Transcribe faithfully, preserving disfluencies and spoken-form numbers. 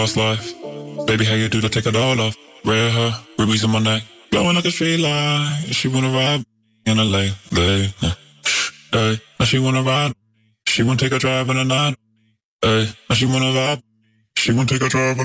Past life. Baby, how you do to take it all off? Red hair, rubies in my neck, glowing like a street light. She wanna ride in a late, late. Hey, now she wanna ride. She wanna take a drive in the night. Hey, now she wanna vibe. She wanna take a drive.